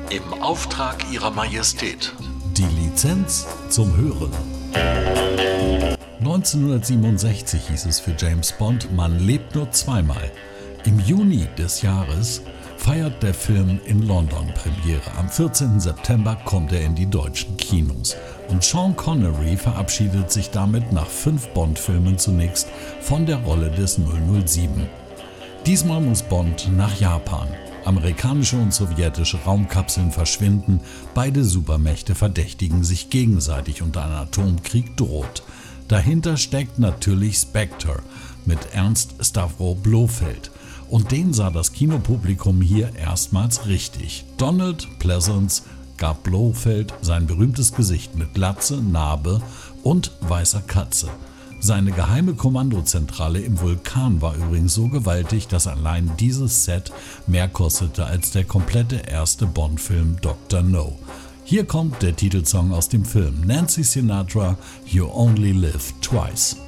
Im Auftrag Ihrer Majestät. Die Lizenz zum Hören. 1967 hieß es für James Bond, man lebt nur zweimal. Im Juni des Jahres feiert der Film in London Premiere. Am 14. September kommt er in die deutschen Kinos. Und Sean Connery verabschiedet sich damit nach 5 Bond-Filmen zunächst von der Rolle des 007. Diesmal muss Bond nach Japan. Amerikanische und sowjetische Raumkapseln verschwinden. Beide Supermächte verdächtigen sich gegenseitig und ein Atomkrieg droht. Dahinter steckt natürlich Spectre mit Ernst Stavro Blofeld. Und den sah das Kinopublikum hier erstmals richtig. Donald Pleasence gab Blofeld sein berühmtes Gesicht mit Glatze, Narbe und weißer Katze. Seine geheime Kommandozentrale im Vulkan war übrigens so gewaltig, dass allein dieses Set mehr kostete als der komplette erste Bond-Film Dr. No. Hier kommt der Titelsong aus dem Film, Nancy Sinatra, You Only Live Twice.